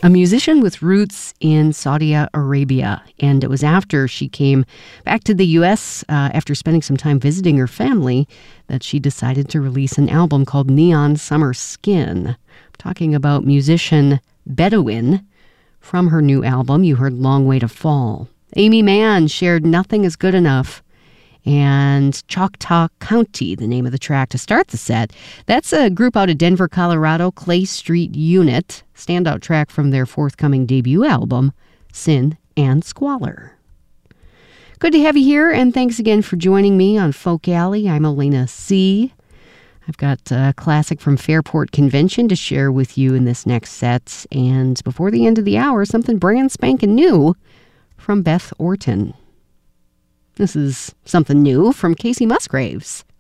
a musician with roots in Saudi Arabia. And it was after she came back to the U.S. After spending some time visiting her family that she decided to release an album called Neon Summer Skin. I'm talking about musician Bedouin. From her new album, you heard Long Way to Fall. Aimee Mann shared Nothing Is Good Enough and Choctaw County, the name of the track to start the set. That's a group out of Denver, Colorado, Clay Street Unit. Standout track from their forthcoming debut album, Sin and Squalor. Good to have you here, and thanks again for joining me on Folk Alley. I'm Elena C. I've got a classic from Fairport Convention to share with you in this next set. And before the end of the hour, something brand spanking new from Beth Orton. This is something new from Kacey Musgraves.